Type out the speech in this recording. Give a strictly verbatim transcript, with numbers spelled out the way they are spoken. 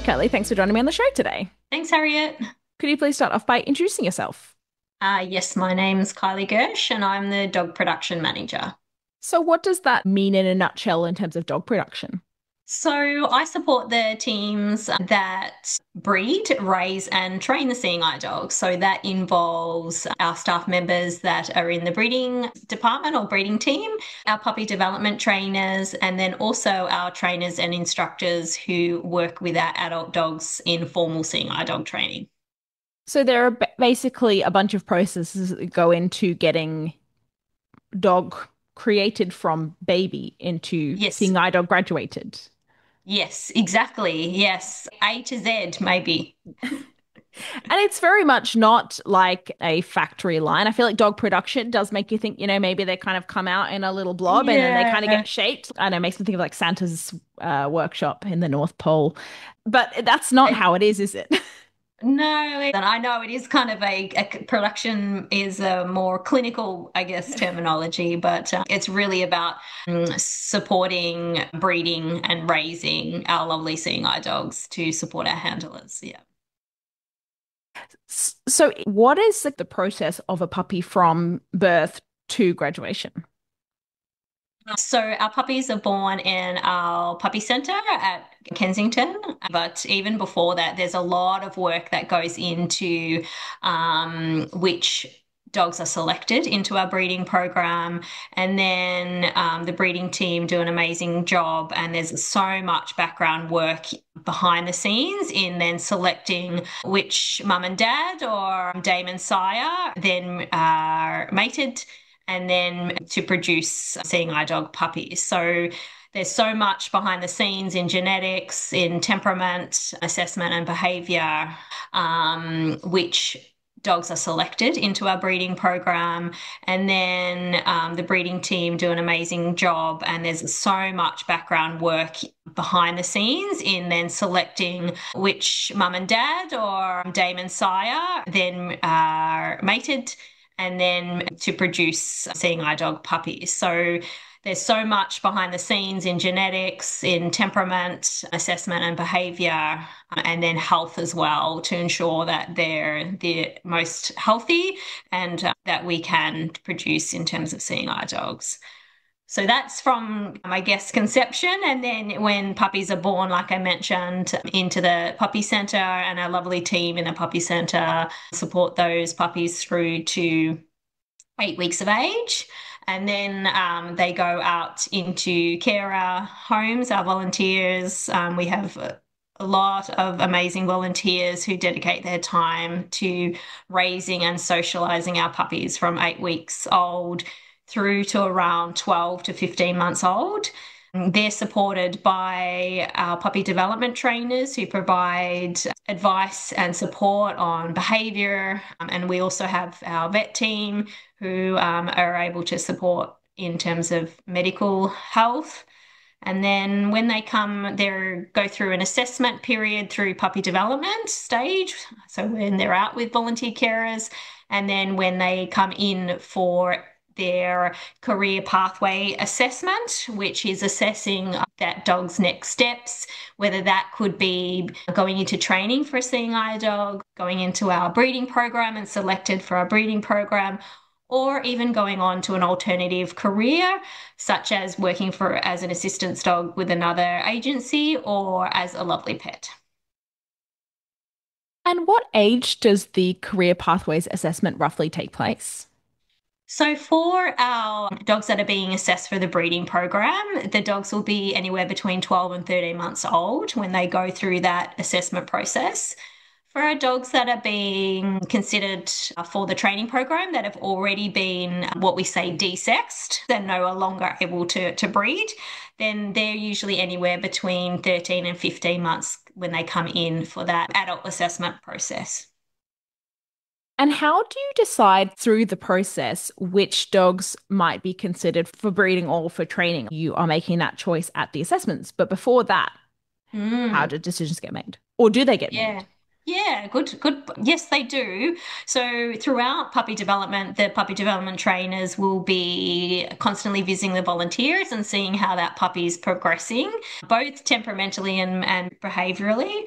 Kelly. Thanks for joining me on the show today. Thanks, Harriet. Could you please start off by introducing yourself? Uh, yes, my name's Kylie Gersh and I'm the dog production manager. So, what does that mean in a nutshell in terms of dog production? So I support the teams that breed, raise, and train the seeing eye dogs. So that involves our staff members that are in the breeding department or breeding team, our puppy development trainers, and then also our trainers and instructors who work with our adult dogs in formal seeing eye dog training. So, there are ba- basically a bunch of processes that go into getting dog created from baby into Yes, seeing eye dog graduated. yes, exactly. Yes, A to Z, maybe. And it's very much not like a factory line. I feel like dog production does make you think, you know, maybe they kind of come out in a little blob and then they kind of Yeah. get shaped. I know, it makes me think of like Santa's uh, workshop in the North Pole. But that's not how it is, is it? No, and I know it is kind of a, a production is a more clinical, I guess, terminology, but uh, it's really about um, supporting breeding and raising our lovely seeing eye dogs to support our handlers. Yeah. So, what is like the process of a puppy from birth to graduation? So our puppies are born in our puppy centre at Kensington, but even before that, there's a lot of work that goes into um, which dogs are selected into our breeding program, and then um, the breeding team do an amazing job. And there's so much background work behind the scenes in then selecting which mum and dad or dame and sire then are mated and then to produce seeing eye dog puppies. So there's so much behind the scenes in genetics, in temperament, assessment, and behavior, um, which dogs are selected into our breeding program. And then um, the breeding team do an amazing job. And there's so much background work behind the scenes in then selecting which mum and dad or dame and sire then are mated and then to produce seeing eye dog puppies. So there's so much behind the scenes in genetics, in temperament, assessment, and behavior, and then health as well to ensure that they're the most healthy and uh, that we can produce in terms of seeing eye dogs. So that's from, I guess, conception. And then when puppies are born, like I mentioned, into the puppy centre, and our lovely team in the puppy centre support those puppies through to eight weeks of age. And then um, they go out into carer homes, our volunteers. Um, we have a, a lot of amazing volunteers who dedicate their time to raising and socialising our puppies from eight weeks old through to around twelve to fifteen months old. They're supported by our puppy development trainers who provide advice and support on behaviour. Um, and we also have our vet team who um, are able to support in terms of medical health. And then when they come, they go through an assessment period through puppy development stage. So when they're out with volunteer carers, and then when they come in for their career pathway assessment, which is assessing that dog's next steps, whether that could be going into training for a seeing eye dog, going into our breeding program and selected for our breeding program, or even going on to an alternative career, such as working for as an assistance dog with another agency or as a lovely pet. And what age does the career pathways assessment roughly take place? So for our dogs that are being assessed for the breeding program, the dogs will be anywhere between twelve and thirteen months old when they go through that assessment process. For our dogs that are being considered for the training program that have already been what we say desexed, they're no longer able to, to breed, then they're usually anywhere between thirteen and fifteen months when they come in for that adult assessment process. And how do you decide through the process which dogs might be considered for breeding or for training? You are making that choice at the assessments, but before that, how Mm. do decisions get made? Or do they get Yeah. made? Yeah, good, good. Yes, they do. So throughout puppy development, the puppy development trainers will be constantly visiting the volunteers and seeing how that puppy is progressing, both temperamentally and, and behaviorally.